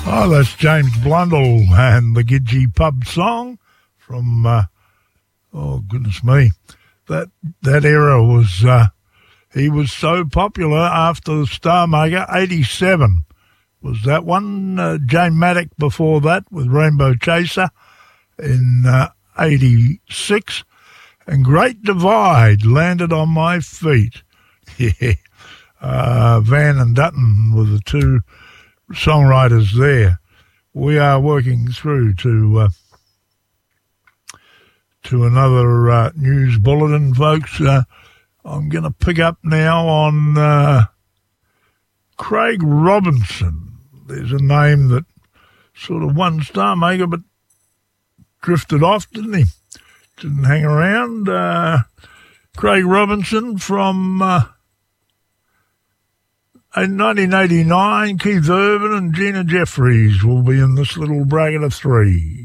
Oh, that's James Blundell and the Gidgee Pub song from, oh, goodness me. That era was, he was so popular after the Star Maker. 87 was that one. Jane Maddock before that with Rainbow Chaser in 86. And Great Divide landed on my feet. Yeah. Van and Dutton were the two songwriters there. We are working through to another news bulletin, folks. I'm going to pick up now on Craig Robinson. There's a name that sort of won Star Maker but drifted off, didn't he? Didn't hang around. Craig Robinson from... in 1989, Keith Urban and Gina Jeffries will be in this little bracket of three.